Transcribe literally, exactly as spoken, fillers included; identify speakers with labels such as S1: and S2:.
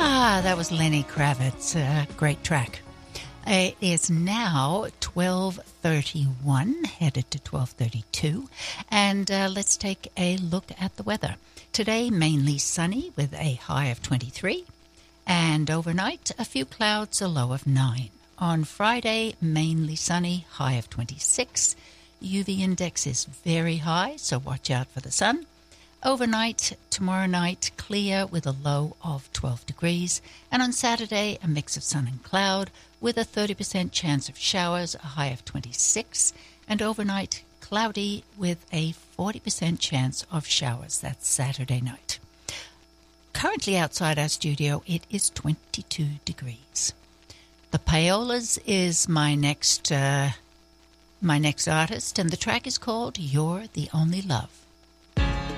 S1: Ah, that was Lenny Kravitz. Uh, great track. It is now twelve thirty-one, headed to twelve thirty-two, and uh, let's take a look at the weather. Today, mainly sunny with a high of twenty-three, and overnight, a few clouds, a low of nine. On Friday, mainly sunny, high of twenty-six. U V index is very high, so watch out for the sun. Overnight, tomorrow night, clear with a low of twelve degrees. And on Saturday, a mix of sun and cloud with a thirty percent chance of showers, a high of twenty-six. And overnight, cloudy with a forty percent chance of showers. That's Saturday night. Currently outside our studio, it is twenty-two degrees. The Paolas is my next, uh, my next artist, and the track is called You're the Only Love.